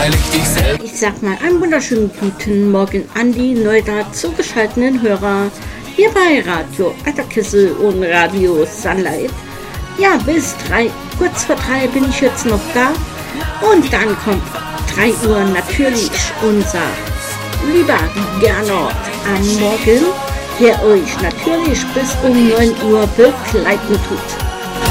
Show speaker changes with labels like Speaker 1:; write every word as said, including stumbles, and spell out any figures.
Speaker 1: freilich dich selbst.
Speaker 2: Ich sag mal einen wunderschönen guten Morgen an die neu dazugeschalteten Hörer hier bei Radio Atterkessel und Radio Sunlight. Ja, bis drei, kurz vor drei bin ich jetzt noch da und dann kommt drei Uhr natürlich unser lieber Gernot am Morgen, der euch natürlich bis um neun Uhr begleiten tut.